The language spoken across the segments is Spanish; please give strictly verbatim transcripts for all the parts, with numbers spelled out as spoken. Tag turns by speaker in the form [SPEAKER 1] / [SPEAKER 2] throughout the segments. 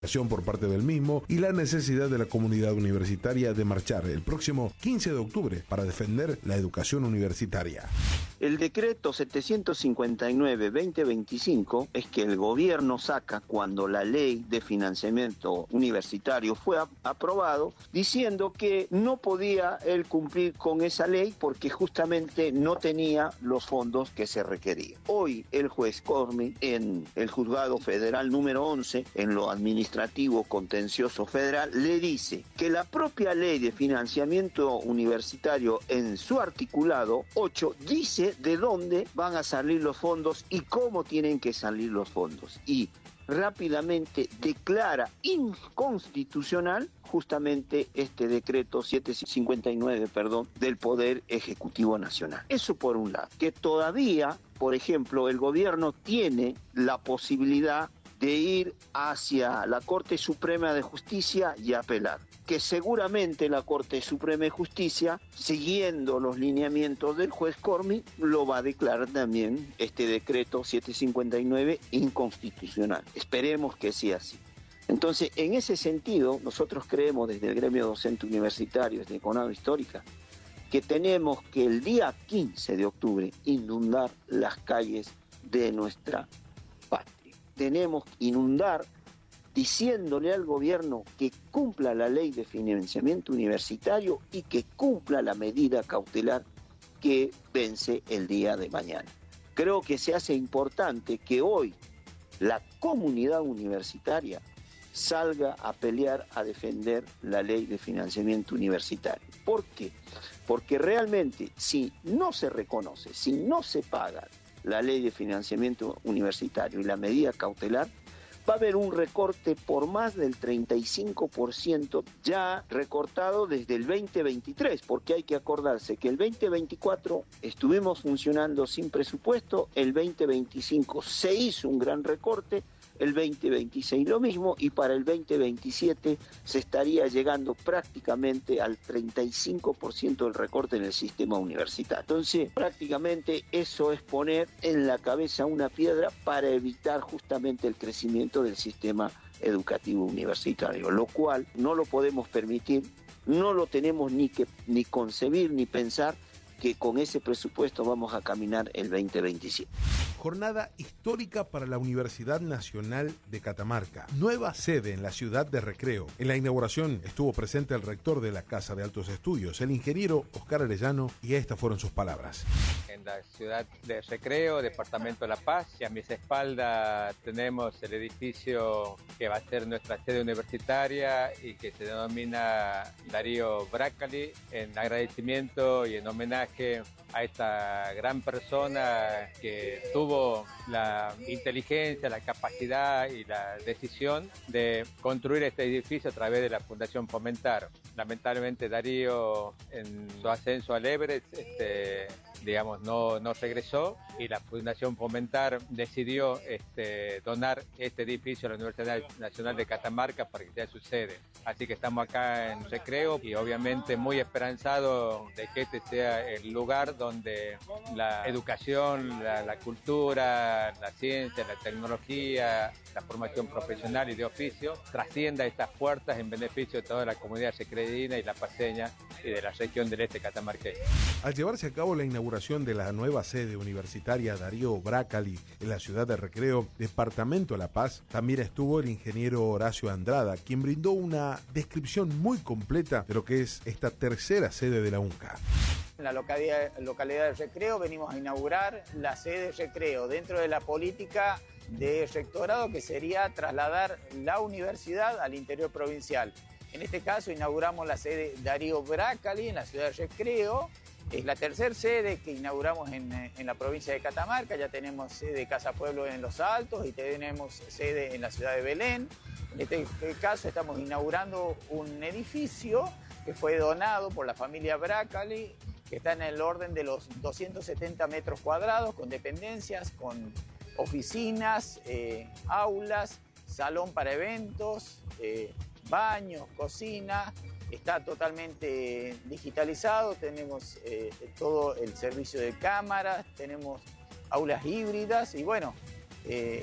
[SPEAKER 1] por parte del mismo y la necesidad de la comunidad universitaria de marchar el próximo quince de octubre para defender la educación universitaria.
[SPEAKER 2] El decreto setecientos cincuenta y nueve guión veinte veinticinco es que el gobierno saca cuando la ley de financiamiento universitario fue a- aprobado, diciendo que no podía él cumplir con esa ley porque justamente no tenía los fondos que se requerían. Hoy el juez Cormi, en el juzgado federal número once, en lo administrativo contencioso federal, le dice que la propia ley de financiamiento universitario en su articulado ocho dice de dónde van a salir los fondos y cómo tienen que salir los fondos. Y rápidamente declara inconstitucional justamente este decreto setecientos cincuenta y nueve, perdón, del Poder Ejecutivo Nacional. Eso por un lado. Que todavía, por ejemplo, el gobierno tiene la posibilidad de ir hacia la Corte Suprema de Justicia y apelar. Que seguramente la Corte Suprema de Justicia, siguiendo los lineamientos del juez Cormi, lo va a declarar también este decreto setecientos cincuenta y nueve inconstitucional. Esperemos que sea así. Entonces, en ese sentido, nosotros creemos desde el gremio docente universitario, desde Conado Histórica, que tenemos que el día quince de octubre inundar las calles de nuestra patria. Tenemos que inundar diciéndole al gobierno que cumpla la ley de financiamiento universitario y que cumpla la medida cautelar que vence el día de mañana. Creo que se hace importante que hoy la comunidad universitaria salga a pelear, a defender la ley de financiamiento universitario. ¿Por qué? Porque realmente si no se reconoce, si no se paga la ley de financiamiento universitario y la medida cautelar, va a haber un recorte por más del treinta y cinco por ciento ya recortado desde el veinte veintitrés, porque hay que acordarse que el veinte veinticuatro estuvimos funcionando sin presupuesto, el veinte veinticinco se hizo un gran recorte, el veinte veintiséis lo mismo, y para el veinte veintisiete se estaría llegando prácticamente al treinta y cinco por ciento del recorte en el sistema universitario. Entonces, prácticamente eso es poner en la cabeza una piedra para evitar justamente el crecimiento del sistema educativo universitario, lo cual no lo podemos permitir, no lo tenemos ni que ni concebir ni pensar que con ese presupuesto vamos a caminar el veinte veintisiete.
[SPEAKER 1] Jornada histórica para la Universidad Nacional de Catamarca. Nueva sede en la ciudad de Recreo. En la inauguración estuvo presente el rector de la Casa de Altos Estudios, el ingeniero Oscar Arellano, y estas fueron sus palabras.
[SPEAKER 3] En la ciudad de Recreo, departamento de La Paz, y a mis espaldas tenemos el edificio que va a ser nuestra sede universitaria y que se denomina Darío Brácali, en agradecimiento y en homenaje a esta gran persona que tuvo la inteligencia, la capacidad y la decisión de construir este edificio a través de la Fundación Fomentar. Lamentablemente Darío, en su ascenso al Everest, este, digamos, no, no regresó, y la Fundación Fomentar decidió este, donar este edificio a la Universidad Nacional de Catamarca para que sea su sede. Así que estamos acá en Recreo y obviamente muy esperanzados de que este sea el lugar donde la educación, la, la cultura, la ciencia, la tecnología, la formación profesional y de oficio trascienda estas puertas en beneficio de toda la comunidad recreidina y la paceña y de la región del este catamarqueño.
[SPEAKER 1] Al llevarse a cabo la inauguración de la nueva sede universitaria Darío Brácali en la ciudad de Recreo, departamento de La Paz, también estuvo el ingeniero Horacio Andrada, quien brindó una descripción muy completa de lo que es esta tercera sede de la UNCA.
[SPEAKER 4] En la localidad, localidad de Recreo venimos a inaugurar la sede Recreo dentro de la política de rectorado, que sería trasladar la universidad al interior provincial. En este caso inauguramos la sede Darío Brácali en la ciudad de Recreo. Es la tercera sede que inauguramos en, en la provincia de Catamarca. Ya tenemos sede Casa Pueblo en Los Altos y tenemos sede en la ciudad de Belén. En este caso estamos inaugurando un edificio que fue donado por la familia Brácali, que está en el orden de los doscientos setenta metros cuadrados, con dependencias, con oficinas, eh, aulas, salón para eventos, eh, baños, cocina. Está totalmente digitalizado, tenemos eh, todo el servicio de cámaras, tenemos aulas híbridas y bueno, eh,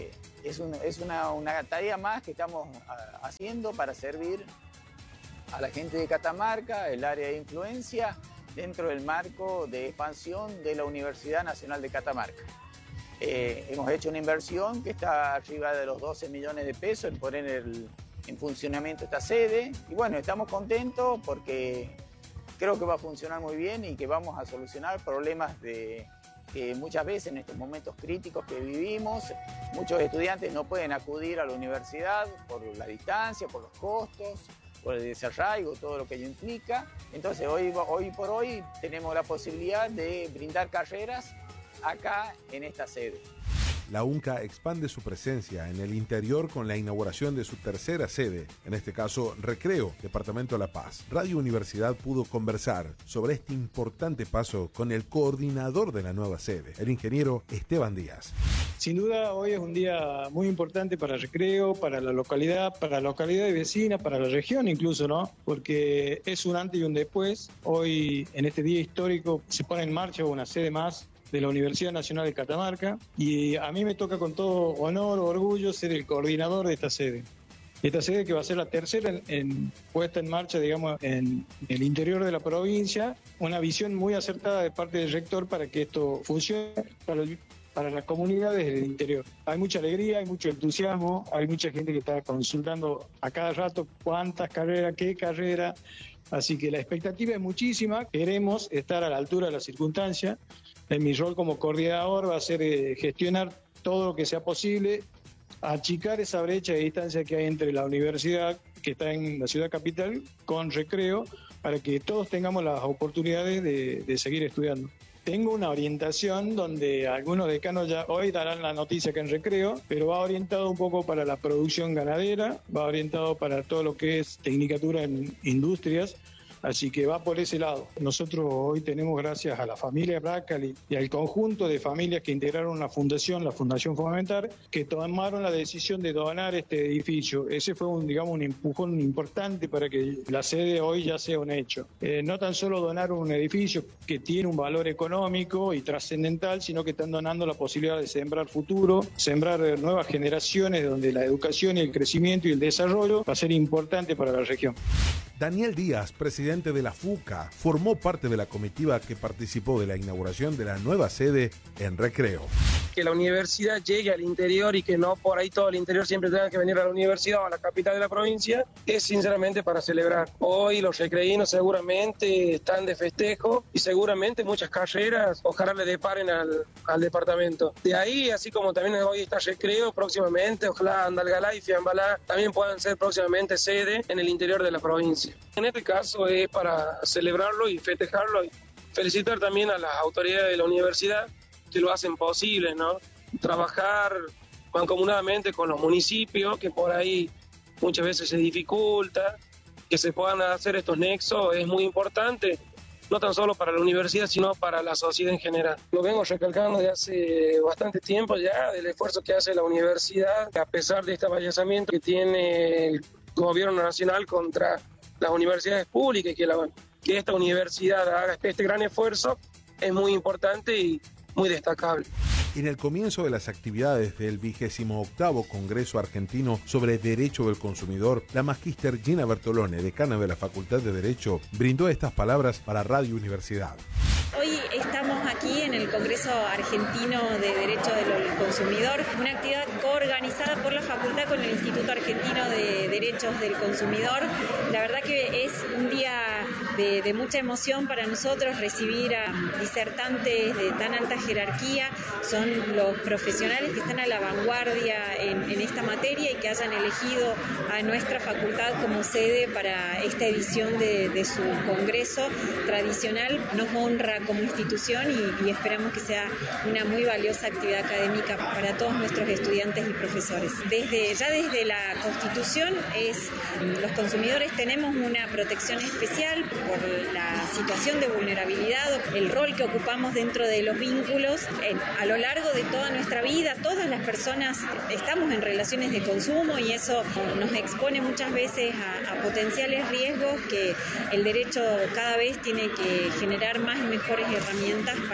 [SPEAKER 4] es, un, es una, una tarea más que estamos a, haciendo para servir a la gente de Catamarca, el área de influencia, dentro del marco de expansión de la Universidad Nacional de Catamarca. Eh, hemos hecho una inversión que está arriba de los doce millones de pesos en poner el, en funcionamiento esta sede. Y bueno, estamos contentos porque creo que va a funcionar muy bien y que vamos a solucionar problemas de, que muchas veces en estos momentos críticos que vivimos, muchos estudiantes no pueden acudir a la universidad por la distancia, por los costos, por el desarraigo, todo lo que ello implica. Entonces hoy, hoy por hoy tenemos la posibilidad de brindar carreras acá en esta sede.
[SPEAKER 1] La UNCA expande su presencia en el interior con la inauguración de su tercera sede, en este caso Recreo, Departamento de La Paz. Radio Universidad pudo conversar sobre este importante paso con el coordinador de la nueva sede, el ingeniero Esteban Díaz.
[SPEAKER 5] Sin duda, hoy es un día muy importante para Recreo, para la localidad, para la localidad de vecina, para la región incluso, ¿no? Porque es un antes y un después. Hoy, en este día histórico, se pone en marcha una sede más de la Universidad Nacional de Catamarca y a mí me toca con todo honor, orgullo, ser el coordinador de esta sede. Esta sede que va a ser la tercera en, en, puesta en marcha, digamos, en el interior de la provincia, una visión muy acertada de parte del rector para que esto funcione para, el, para las comunidades del interior. Hay mucha alegría, hay mucho entusiasmo, hay mucha gente que está consultando a cada rato cuántas carreras, qué carrera, así que la expectativa es muchísima, queremos estar a la altura de las circunstancias. En mi rol como coordinador va a ser eh, gestionar todo lo que sea posible, achicar esa brecha de distancia que hay entre la universidad, que está en la ciudad capital, con Recreo, para que todos tengamos las oportunidades de, de seguir estudiando. Tengo una orientación donde algunos decanos ya hoy darán la noticia que en Recreo, pero va orientado un poco para la producción ganadera, va orientado para todo lo que es tecnicatura en industrias, así que va por ese lado. Nosotros hoy tenemos, gracias a la familia Bracali y al conjunto de familias que integraron la fundación, la Fundación Fomentar, que tomaron la decisión de donar este edificio. Ese fue un, digamos, un empujón importante para que la sede hoy ya sea un hecho. Eh, no tan solo donar un edificio que tiene un valor económico y trascendental, sino que están donando la posibilidad de sembrar futuro, sembrar nuevas generaciones donde la educación y el crecimiento y el desarrollo va a ser importante para la región.
[SPEAKER 1] Daniel Díaz, presidente de la FUCA, formó parte de la comitiva que participó de la inauguración de la nueva sede en Recreo.
[SPEAKER 6] Que la universidad llegue al interior y que no por ahí todo el interior siempre tenga que venir a la universidad o a la capital de la provincia, es sinceramente para celebrar. Hoy los recreínos seguramente están de festejo y seguramente muchas carreras ojalá le deparen al, al departamento. De ahí, así como también hoy está Recreo, próximamente ojalá Andalgalá y Fiambalá también puedan ser próximamente sede en el interior de la provincia. En este caso es para celebrarlo y festejarlo y felicitar también a las autoridades de la universidad que lo hacen posible, ¿no? Trabajar mancomunadamente con los municipios, que por ahí muchas veces se dificulta, que se puedan hacer estos nexos, es muy importante, no tan solo para la universidad, sino para la sociedad en general. Lo vengo recalcando desde hace bastante tiempo ya, del esfuerzo que hace la universidad, a pesar de este avallazamiento que tiene el gobierno nacional contra las universidades públicas, que, la, que esta universidad haga este gran esfuerzo, es muy importante y muy destacable.
[SPEAKER 1] En el comienzo de las actividades del vigésimo octavo Congreso Argentino sobre Derecho del Consumidor, la magíster Gina Bertolone, decana de la Facultad de Derecho, brindó estas palabras para Radio Universidad.
[SPEAKER 7] Hoy estamos aquí en el Congreso Argentino de Derecho del Consumidor, una actividad coorganizada por la Facultad con el Instituto Argentino de Derechos del Consumidor. La verdad que es un día de, de mucha emoción para nosotros recibir a disertantes de tan alta jerarquía. Son los profesionales que están a la vanguardia en, en esta materia y que hayan elegido a nuestra facultad como sede para esta edición de, de su congreso tradicional. Nos honra como institución y, y esperamos que sea una muy valiosa actividad académica para todos nuestros estudiantes y profesores. Desde, ya desde la Constitución, es, los consumidores tenemos una protección especial por la situación de vulnerabilidad, el rol que ocupamos dentro de los vínculos. En, a lo largo de toda nuestra vida, todas las personas estamos en relaciones de consumo y eso nos expone muchas veces a, a potenciales riesgos que el derecho cada vez tiene que generar más y mejores herramientas para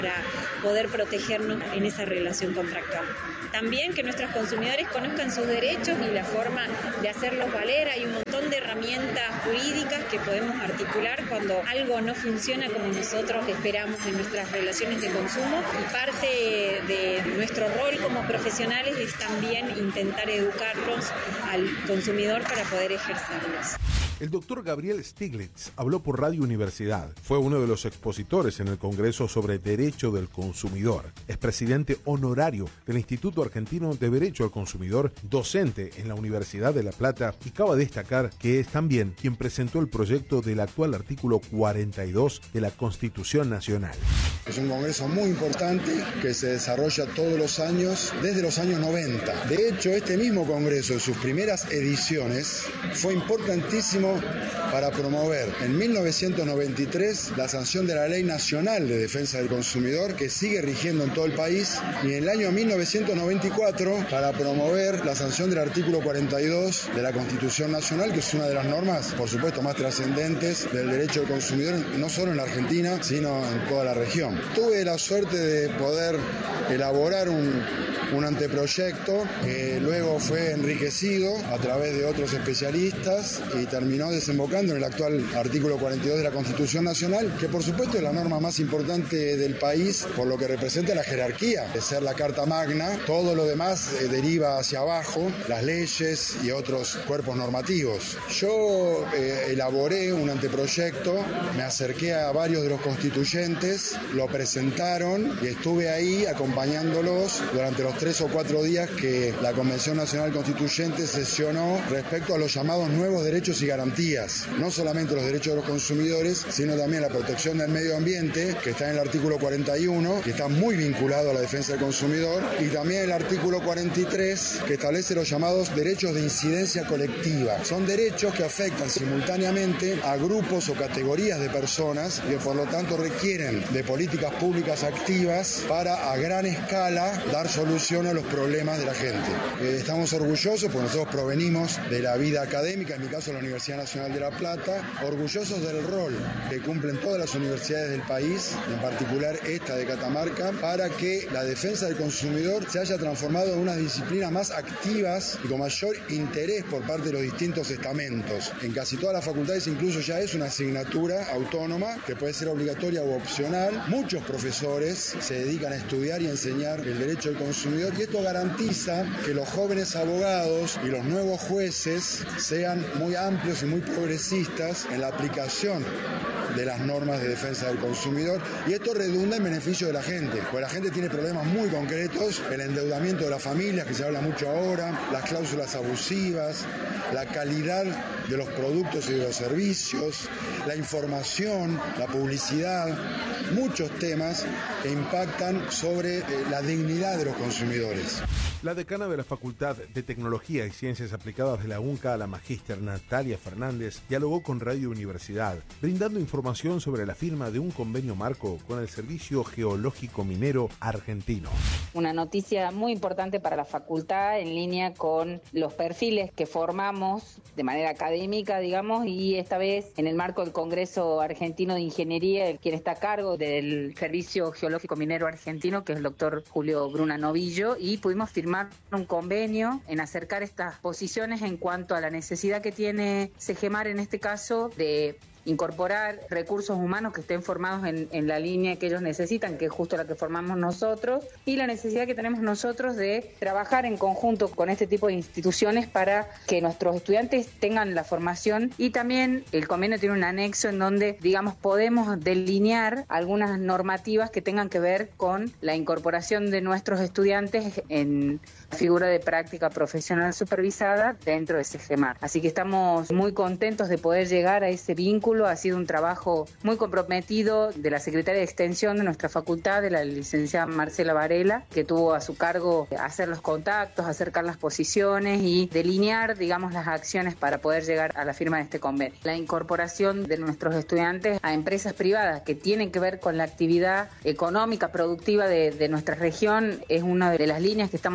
[SPEAKER 7] para poder protegernos en esa relación contractual. También que nuestros consumidores conozcan sus derechos y la forma de hacerlos valer. Hay un montón de herramientas jurídicas que podemos articular cuando algo no funciona como nosotros esperamos en nuestras relaciones de consumo, y parte de nuestro rol como profesionales es también intentar educarlos al consumidor para poder ejercerlos.
[SPEAKER 1] El doctor Gabriel Stiglitz habló por Radio Universidad. Fue uno de los expositores en el Congreso sobre Derecho del Consumidor. Es presidente honorario del Instituto Argentino de Derecho al Consumidor, docente en la Universidad de La Plata, y cabe destacar que es también quien presentó el proyecto del actual artículo cuarenta y dos de la Constitución Nacional.
[SPEAKER 8] Es un congreso muy importante que se desarrolla todos los años, desde los años noventa. De hecho, este mismo congreso, en sus primeras ediciones, fue importantísimo para promover en mil novecientos noventa y tres la sanción de la Ley Nacional de Defensa del Consumidor, que sigue rigiendo en todo el país, y en el año mil novecientos noventa y cuatro para promover la sanción del artículo cuarenta y dos de la Constitución Nacional, que es una de las normas, por supuesto, más trascendentes del derecho del consumidor, no solo en la Argentina, sino en toda la región. Tuve la suerte de poder elaborar un, un anteproyecto que luego fue enriquecido a través de otros especialistas y terminó desembocando en el actual artículo cuarenta y dos de la Constitución Nacional, que por supuesto es la norma más importante del país por lo que representa la jerarquía de ser la Carta Magna. Todo lo demás eh, deriva hacia abajo, las leyes y otros cuerpos normativos. Yo eh, elaboré un anteproyecto, me acerqué a varios de los constituyentes, lo presentaron y estuve ahí acompañándolos durante los tres o cuatro días que la Convención Nacional Constituyente sesionó respecto a los llamados nuevos derechos y garantías. No solamente los derechos de los consumidores, sino también la protección del medio ambiente, que está en el artículo cuarenta y uno, que está muy vinculado a la defensa del consumidor, y también el artículo cuarenta y tres, que establece los llamados derechos de incidencia colectiva. Son derechos que afectan simultáneamente a grupos o categorías de personas y que por lo tanto requieren de políticas públicas activas para a gran escala dar solución a los problemas de la gente. Eh, estamos orgullosos porque nosotros provenimos de la vida académica, en mi caso la Universidad Nacional de La Plata, orgullosos del rol que cumplen todas las universidades del país, en particular esta de Catamarca, para que la defensa del consumidor se haya transformado en una disciplina más activas y con mayor interés por parte de los distintos estamentos. En casi todas las facultades incluso ya es una asignatura autónoma que puede ser obligatoria u opcional. Muchos profesores se dedican a estudiar y enseñar el derecho del consumidor, y esto garantiza que los jóvenes abogados y los nuevos jueces sean muy amplios y muy progresistas en la aplicación de las normas de defensa del consumidor, y esto redunda en beneficio de la gente, porque la gente tiene problemas muy concretos: el endeudamiento de las familias, que se habla mucho ahora, las cláusulas abusivas, la calidad de los productos y de los servicios, la información, la publicidad, muchos temas que impactan sobre eh, la dignidad de los consumidores.
[SPEAKER 1] La decana de la Facultad de Tecnología y Ciencias Aplicadas de la UNCA, la magíster Natalia Fernández, dialogó con Radio Universidad, brindando información sobre la firma de un convenio marco con el Servicio Geológico Minero Argentino.
[SPEAKER 9] Una noticia muy importante para la facultad, en línea con los perfiles que formamos de manera académica, digamos, y esta vez en el marco del Congreso Argentino de Ingeniería, quien está a cargo del Servicio Geológico Minero Argentino, que es el doctor Julio Bruna Novillo, y pudimos firmar un convenio en acercar estas posiciones en cuanto a la necesidad que tiene Segemar en este caso de incorporar recursos humanos que estén formados en, en la línea que ellos necesitan, que es justo la que formamos nosotros, y la necesidad que tenemos nosotros de trabajar en conjunto con este tipo de instituciones para que nuestros estudiantes tengan la formación. Y también el convenio tiene un anexo en donde, digamos, podemos delinear algunas normativas que tengan que ver con la incorporación de nuestros estudiantes en figura de práctica profesional supervisada dentro de Segemar. Así que estamos muy contentos de poder llegar a ese vínculo. Ha sido un trabajo muy comprometido de la secretaria de Extensión de nuestra facultad, de la licenciada Marcela Varela, que tuvo a su cargo hacer los contactos, acercar las posiciones y delinear, digamos, las acciones para poder llegar a la firma de este convenio. La incorporación de nuestros estudiantes a empresas privadas que tienen que ver con la actividad económica, productiva de, de nuestra región, es una de las líneas que estamos trabajando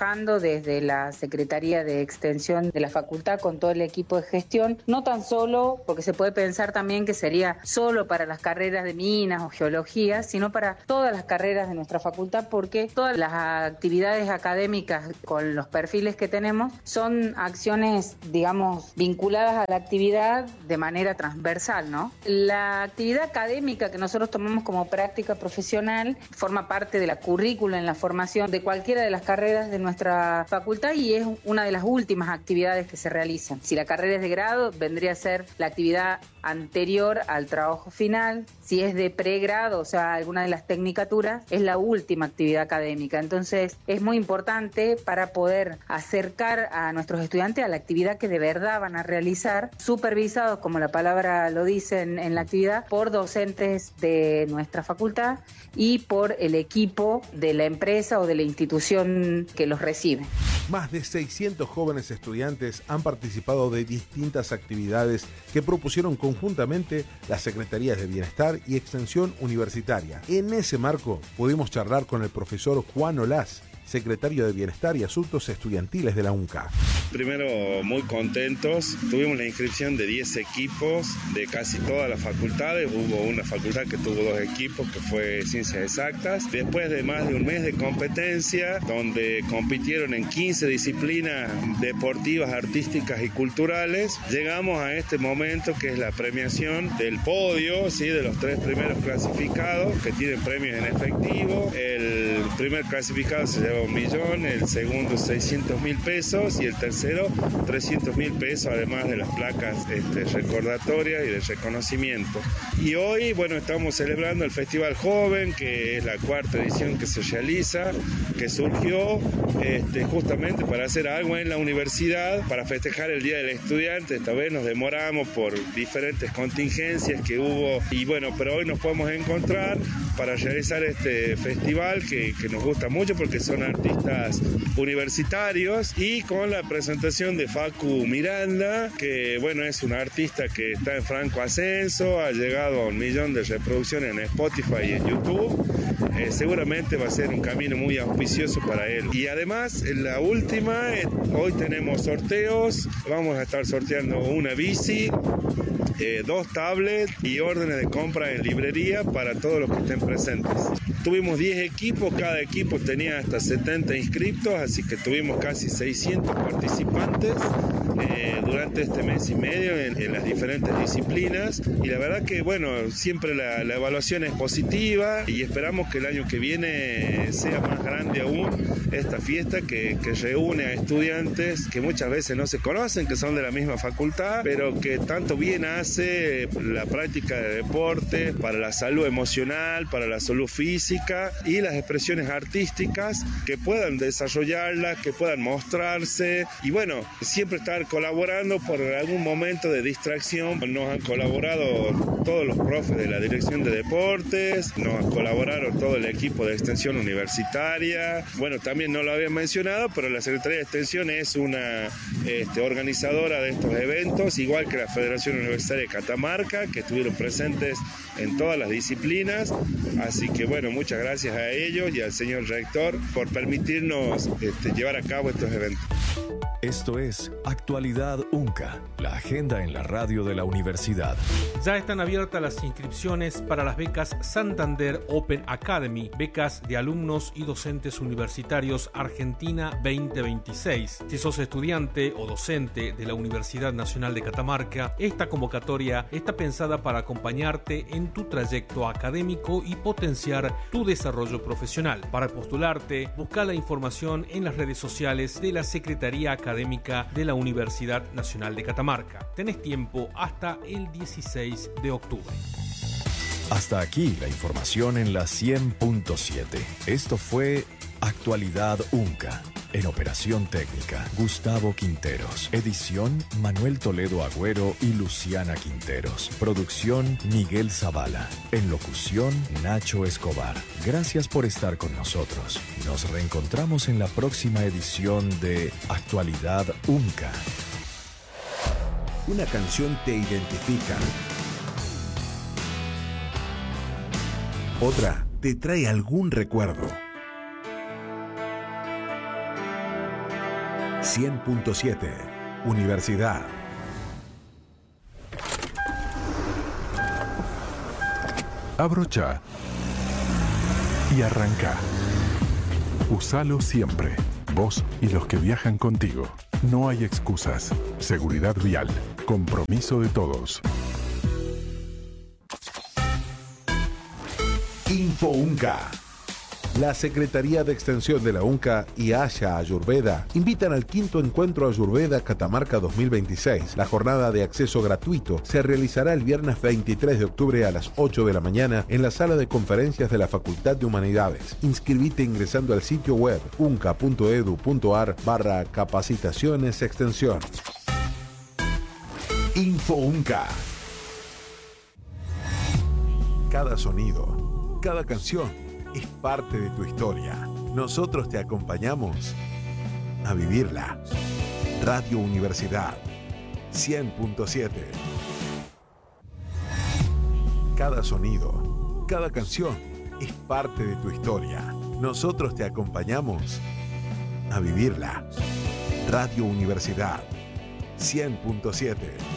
[SPEAKER 9] trabajando desde la Secretaría de Extensión de la Facultad con todo el equipo de gestión, no tan solo, porque se puede pensar también que sería solo para las carreras de minas o geología, sino para todas las carreras de nuestra facultad, porque todas las actividades académicas con los perfiles que tenemos son acciones, digamos, vinculadas a la actividad de manera transversal, ¿no? La actividad académica que nosotros tomamos como práctica profesional forma parte de la currícula en la formación de cualquiera de las carreras de nuestra facultad y es una de las últimas actividades que se realizan. Si la carrera es de grado, vendría a ser la actividad anterior al trabajo final. Si es de pregrado, o sea, alguna de las tecnicaturas, es la última actividad académica. Entonces, es muy importante para poder acercar a nuestros estudiantes a la actividad que de verdad van a realizar, supervisados, como la palabra lo dice en, en la actividad, por docentes de nuestra facultad y por el equipo de la empresa o de la institución que los recibe.
[SPEAKER 1] Más de seiscientos jóvenes estudiantes han participado de distintas actividades que propusieron conjuntamente las Secretarías de Bienestar y Extensión Universitaria. En ese marco pudimos charlar con el profesor Juan Olaz, secretario de Bienestar y Asuntos Estudiantiles de la UNCA.
[SPEAKER 10] Primero, muy contentos. Tuvimos la inscripción de diez equipos de casi todas las facultades. Hubo una facultad que tuvo dos equipos, que fue Ciencias Exactas. Después de más de un mes de competencia, donde compitieron en quince disciplinas deportivas, artísticas y culturales, llegamos a este momento que es la premiación del podio, ¿sí? De los tres primeros clasificados, que tienen premios en efectivo. El primer clasificado se lleva un millón, el segundo seiscientos mil pesos y el tercero trescientos mil pesos, además de las placas este, recordatorias y de reconocimiento. Y hoy, bueno, estamos celebrando el Festival Joven, que es la cuarta edición que se realiza, que surgió este, justamente para hacer algo en la universidad, para festejar el Día del Estudiante. Esta vez nos demoramos por diferentes contingencias que hubo y bueno, pero hoy nos podemos encontrar para realizar este festival que, que nos gusta mucho porque son artistas universitarios y con la presentación de Facu Miranda, que bueno, es un artista que está en franco ascenso, ha llegado a un millón de reproducciones en Spotify y en YouTube. Eh, seguramente va a ser un camino muy auspicioso para él. Y además, en la última, eh, hoy tenemos sorteos, vamos a estar sorteando una bici, eh, dos tablets y órdenes de compra en librería para todos los que estén presentes. Tuvimos diez equipos, cada equipo tenía hasta setenta inscriptos, así que tuvimos casi seiscientos participantes eh, durante este mes y medio en, en las diferentes disciplinas. Y la verdad que, bueno, siempre la, la evaluación es positiva y esperamos que el año que viene sea más grande aún esta fiesta que, que reúne a estudiantes que muchas veces no se conocen, que son de la misma facultad, pero que tanto bien hace la práctica de deporte para la salud emocional, para la salud física y las expresiones artísticas, que puedan desarrollarlas, que puedan mostrarse y bueno, siempre estar colaborando por algún momento de distracción. Nos han colaborado todos los profes de la Dirección de Deportes, nos colaboraron todo el equipo de Extensión Universitaria. Bueno, también no lo había mencionado, pero la Secretaría de Extensión es una este, organizadora de estos eventos, igual que la Federación Universitaria de Catamarca, que estuvieron presentes en todas las disciplinas. Así que bueno, muchas gracias a ellos y al señor rector por permitirnos este, llevar a cabo estos eventos.
[SPEAKER 11] Esto es Actualidad UNCA, la agenda en la radio de la universidad.
[SPEAKER 12] Ya están abiertas las inscripciones para las becas Santander Open Academy, becas de alumnos y docentes universitarios Argentina veinte veintiséis. Si sos estudiante o docente de la Universidad Nacional de Catamarca, esta convocatoria está pensada para acompañarte en tu trayecto académico y potenciar tu desarrollo profesional. Para postularte, busca la información en las redes sociales de la Secretaría Académica de la Universidad Nacional de Catamarca. Tenés tiempo hasta el dieciséis de octubre.
[SPEAKER 11] Hasta aquí la información en la cien punto siete. Esto fue Actualidad UNCA. En operación técnica, Gustavo Quinteros. Edición, Manuel Toledo Agüero y Luciana Quinteros. Producción, Miguel Zavala. En locución, Nacho Escobar. Gracias por estar con nosotros. Nos reencontramos en la próxima edición de Actualidad UNCA.
[SPEAKER 1] Una canción te identifica. Otra te trae algún recuerdo. cien punto siete. Universidad.
[SPEAKER 13] Abrocha y arranca. Usalo siempre. Vos y los que viajan contigo. No hay excusas. Seguridad vial. Compromiso de todos.
[SPEAKER 1] Info UNCA. La Secretaría de Extensión de la UNCA y Asha Ayurveda invitan al quinto encuentro Ayurveda Catamarca dos mil veintiséis. La jornada de acceso gratuito se realizará el viernes veintitrés de octubre a las ocho de la mañana en la sala de conferencias de la Facultad de Humanidades. Inscribite ingresando al sitio web unca.edu.ar barra capacitaciones extensión. Info UNCA. Cada sonido, cada canción es parte de tu historia. Nosotros te acompañamos a vivirla. Radio Universidad cien punto siete. Cada sonido, cada canción es parte de tu historia. Nosotros te acompañamos a vivirla. Radio Universidad cien punto siete.